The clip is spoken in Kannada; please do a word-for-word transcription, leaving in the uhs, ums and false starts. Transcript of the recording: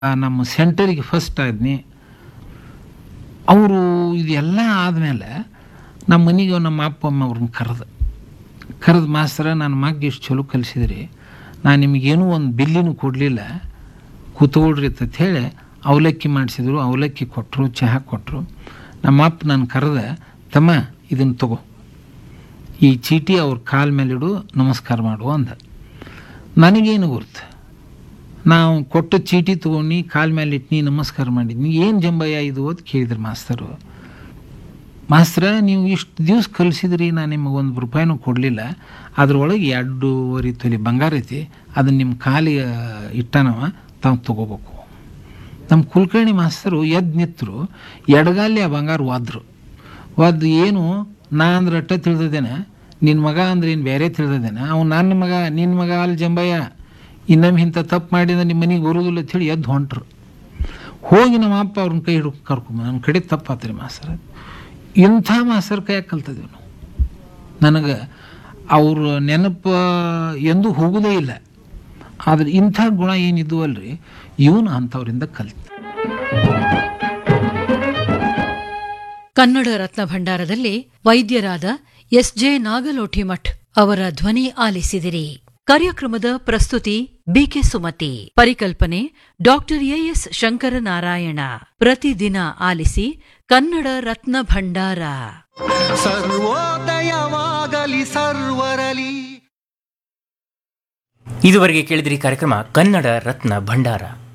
ನಮ್ಮ ಸೆಂಟರಿಗೆ ಫಸ್ಟ್ ಆದ್ನಿ. ಅವರು ಇದೆಲ್ಲ ಆದಮೇಲೆ ನಮ್ಮ ಮನೆಗೆ ನಮ್ಮ ಅಪ್ಪ ಅಮ್ಮ ಅವ್ರನ್ನ ಕರೆದು ಕರೆದು ಮಾಸ್ತರ ನನ್ನ ಮಗ ಎಷ್ಟು ಚಲೋ ಕಲಿಸಿದ್ರಿ, ನಾನು ನಿಮಗೇನೂ ಒಂದು ಬಿಲ್ಲಿನೂ ಕೊಡಲಿಲ್ಲ, ಕೂತ್ಕೊಳ್ರಿ ಅಂತ ಹೇಳಿ ಅವಲಕ್ಕಿ ಮಾಡಿಸಿದ್ರು. ಅವಲಕ್ಕಿ ಕೊಟ್ಟರು, ಚಹಾ ಕೊಟ್ಟರು. ನಮ್ಮ ಅಪ್ಪ ನಾನು ಕರೆದ, ತಮ್ಮ ಇದನ್ನು ತಗೋ, ಈ ಚೀಟಿ ಅವ್ರ ಕಾಲ ಮೇಲಿಡು, ನಮಸ್ಕಾರ ಮಾಡು ಅಂದ. ನನಗೇನು ಗುರ್ತು, ನಾವು ಕೊಟ್ಟ ಚೀಟಿ ತೊಗೊಂಡು ಕಾಲ ಮೇಲೆ ಇಟ್ಟು ನಮಸ್ಕಾರ ಮಾಡಿದ್ನಿ. ಏನು ಜಂಬಯ್ಯ ಇದು ಅಂತ ಕೇಳಿದ್ರು ಮಾಸ್ತರು. ಮಾಸ್ತರ, ನೀವು ಇಷ್ಟು ದಿವ್ಸ ಕಲಿಸಿದ್ರಿ, ನಾನು ನಿಮಗೊಂದು ರೂಪಾಯಿನೂ ಕೊಡಲಿಲ್ಲ, ಅದ್ರೊಳಗೆ ಎರಡೂವರೆ ತೊಲಿ ಬಂಗಾರ ಐತಿ, ಅದನ್ನು ನಿಮ್ಮ ಕಾಲಿಗೆ ಇಟ್ಟನವ, ತಾವು ತೊಗೋಬೇಕು. ನಮ್ಮ ಕುಲಕರ್ಣಿ ಮಾಸ್ತರು ಎದ್ದು ನಿಂತರು, ಎಡಗಾಲಿ ಆ ಬಂಗಾರ ಒದ್ರು ಒದ್ದು ಏನು ನಾ ಅಂದ್ರೆ ಅಟ್ಟ ತಿಳಿದೇನೆ, ನಿನ್ನ ಮಗ ಅಂದ್ರೆ ಏನು ಬೇರೆ ತಿಳಿದೇನೆ, ಅವ್ನು ನನ್ನ ಮಗ ನಿನ್ನ ಮಗ ಅಲ್ಲಿ ಜಂಬಯ್ಯ, ಇನ್ನೊಮ್ಮೆ ಇಂಥ ತಪ್ಪು ಮಾಡಿದ್ರೆ ನಿಮ್ಮ ಮನೆಗೆ ಬರೋದಿಲ್ಲ ಅಂತೇಳಿ ಎದ್ದು ಹೊಂಟ್ರು. ಹೋಗಿ ನಮ್ಮ ಅಪ್ಪ ಅವ್ರನ್ನ ಕೈ ಹಿಡ್ಕೊ ಕರ್ಕೊಂಬ, ನನ್ನ ಕಡೆ ತಪ್ಪಾತ್ರಿ ಮಾಸ್ತರ್. ಇಂಥ ಮಾಸ್ತರ್ ಕೈಯಾಗ ಕಲ್ತಿದ್ದೀವಿ ನಾವು. ನನಗೆ ಅವ್ರ ನೆನಪು ಎಂದೂ ಹೋಗೋದೇ ಇಲ್ಲ. ಆದರೆ ಇಂಥ ಗುಣ ಏನಿದ್ದು ಅಲ್ರಿ, ಇವನು ಅಂಥವ್ರಿಂದ ಕಲ್ತು. ಕನ್ನಡ ರತ್ನ ಭಂಡಾರದಲ್ಲಿ ವೈದ್ಯರಾದ ಎಸ್ ಜೆ ನಾಗಲೋಠಿಮಠ್ ಅವರ ಧ್ವನಿ ಆಲಿಸಿದಿರಿ. ಕಾರ್ಯಕ್ರಮದ ಪ್ರಸ್ತುತಿ ಬಿಕೆ ಸುಮತಿ. ಪರಿಕಲ್ಪನೆ ಡಾಕ್ಟರ್ ಎಎಸ್ ಶಂಕರನಾರಾಯಣ. ಪ್ರತಿದಿನ ಆಲಿಸಿ ಕನ್ನಡ ರತ್ನ ಭಂಡಾರ. ಸರ್ವೋದಯವಾಗಲಿ ಸರ್ವರಲಿ. ಇದುವರೆಗೆ ಕೇಳಿದ್ರಿ ಕಾರ್ಯಕ್ರಮ ಕನ್ನಡ ರತ್ನ ಭಂಡಾರ.